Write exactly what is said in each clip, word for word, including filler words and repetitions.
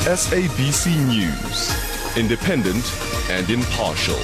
S A B C News, independent and impartial.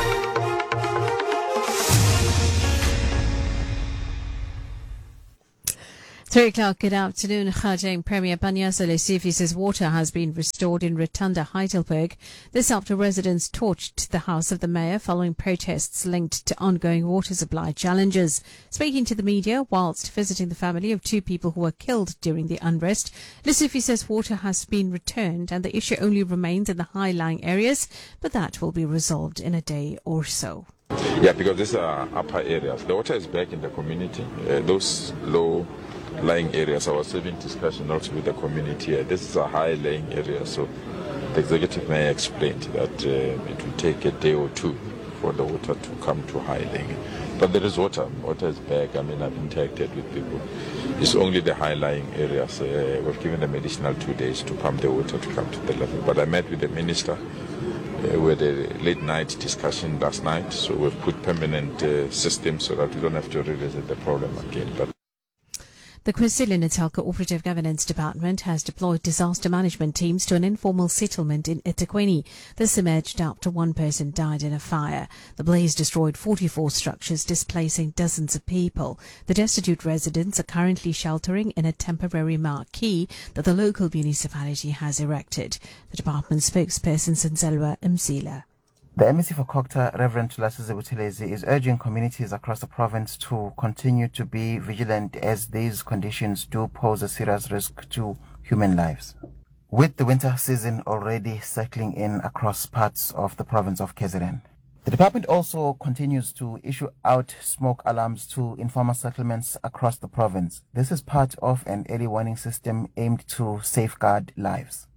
Three o'clock, good afternoon. Gauteng Premier Panyaza Lesufi says water has been restored in Rotunda, Heidelberg. This after residents torched the house of the mayor following protests linked to ongoing water supply challenges. Speaking to the media whilst visiting the family of two people who were killed during the unrest, Lesufi says water has been returned and the issue only remains in the high-lying areas, but that will be resolved in a day or so. Yeah, because these are upper areas. The water is back in the community. Uh, those low lying areas, I was having discussion also with the community. Uh, this is a high lying area, so the executive mayor explained that uh, it will take a day or two for the water to come to high lying. But there is water. Water is back. I mean, I've interacted with people. It's only the high lying areas. Uh, we've given them additional two days to pump the water to come to the level. But I met with the minister. Uh, we had a late night discussion last night, so we've put permanent uh, systems so that we don't have to revisit the problem again. But the KwaZulu-Natal Cooperative Governance Department has deployed disaster management teams to an informal settlement in eThekwini. This emerged after one person died in a fire. The blaze destroyed forty-four structures, displacing dozens of people. The destitute residents are currently sheltering in a temporary marquee that the local municipality has erected. The department spokesperson Senzelwa Mzila. The M E C for Kokta, Reverend Tulasizi Buthelezi, is urging communities across the province to continue to be vigilant as these conditions do pose a serious risk to human lives. With the winter season already circling in across parts of the province of K Z N. The department also continues to issue out smoke alarms to informal settlements across the province. This is part of an early warning system aimed to safeguard lives.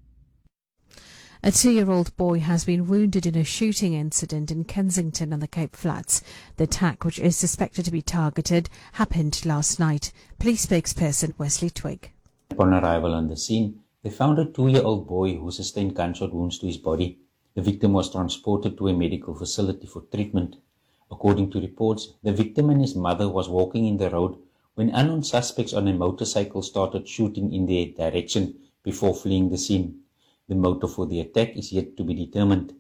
A two-year-old boy has been wounded in a shooting incident in Kensington and the Cape Flats. The attack, which is suspected to be targeted, happened last night. Police spokesperson Wesley Twig. Upon arrival on the scene, they found a two-year-old boy who sustained gunshot wounds to his body. The victim was transported to a medical facility for treatment. According to reports, the victim and his mother was walking in the road when unknown suspects on a motorcycle started shooting in their direction before fleeing the scene. The motive for the attack is yet to be determined.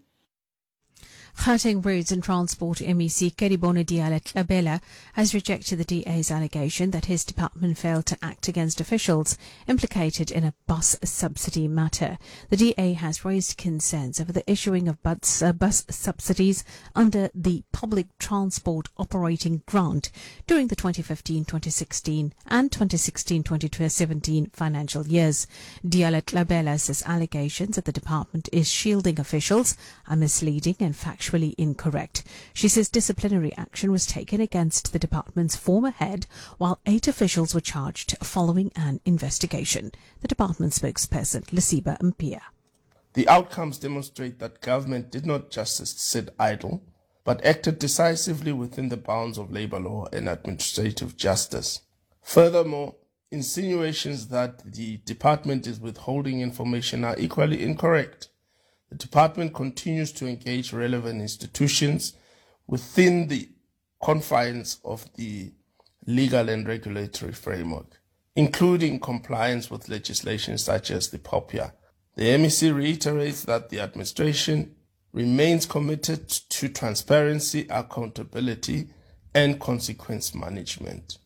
Gauteng Roads and Transport M E C Keribone Dialet-Tlabela has rejected the D A's allegation that his department failed to act against officials implicated in a bus subsidy matter. The D A has raised concerns over the issuing of bus, uh, bus subsidies under the Public Transport Operating Grant during the twenty fifteen twenty sixteen and twenty sixteen twenty seventeen financial years. Dialet-Tlabela says allegations that the department is shielding officials are misleading and factual incorrect. She says disciplinary action was taken against the department's former head, while eight officials were charged following an investigation. The department spokesperson, Lesiba Mpia. The outcomes demonstrate that government did not just sit idle, but acted decisively within the bounds of labor law and administrative justice. Furthermore, insinuations that the department is withholding information are equally incorrect. The department continues to engage relevant institutions within the confines of the legal and regulatory framework, including compliance with legislation such as the P O P I A. The M E C reiterates that the administration remains committed to transparency, accountability, and consequence management.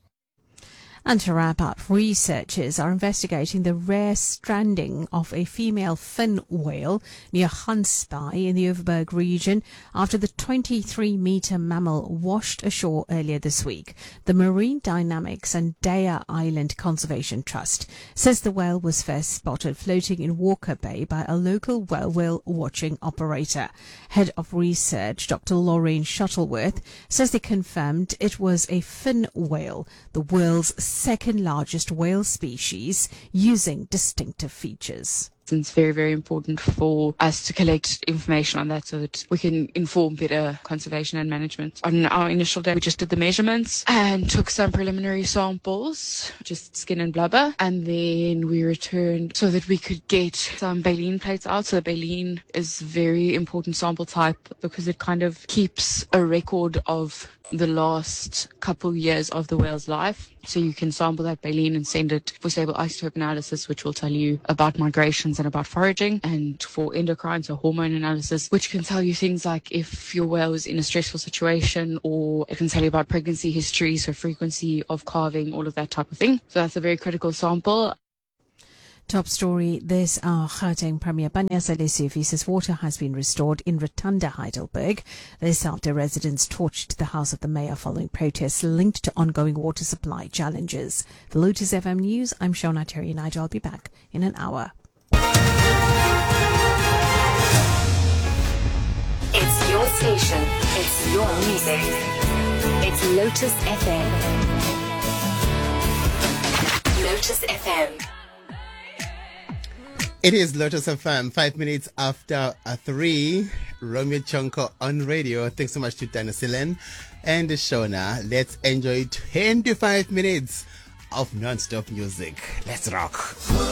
And to wrap up, researchers are investigating the rare stranding of a female fin whale near Gansbaai in the Overberg region after the twenty-three meter mammal washed ashore earlier this week. The Marine Dynamics and Daya Island Conservation Trust says the whale was first spotted floating in Walker Bay by a local whale whale watching operator. Head of Research, Doctor Lorraine Shuttleworth, says they confirmed it was a fin whale, the world's second largest whale species, using distinctive features. It's very, very important for us to collect information on that so that we can inform better conservation and management. On our initial day, we just did the measurements and took some preliminary samples, just skin and blubber, and then we returned so that we could get some baleen plates out. So the baleen is a very important sample type because it kind of keeps a record of the last couple years of the whale's life. So you can sample that baleen and send it for stable isotope analysis, which will tell you about migrations and about foraging, and for endocrine, so hormone analysis, which can tell you things like if your whale is in a stressful situation, or it can tell you about pregnancy history, so frequency of calving, all of that type of thing. So that's a very critical sample. Top story this hour, Gauteng Premier Panyaza Lesufi says water has been restored in Rotunda, Heidelberg. This after residents torched the house of the mayor following protests linked to ongoing water supply challenges. The Lotus F M News, I'm Shona Terry Nigel. I'll be back in an hour. It's your station. It's your music. It's Lotus F M. Lotus F M. It is Lotus F M, five minutes after uh, three. Romeo Chonko on radio. Thanks so much to Dana Silen and Shona. Let's enjoy twenty-five minutes of non-stop music. Let's rock.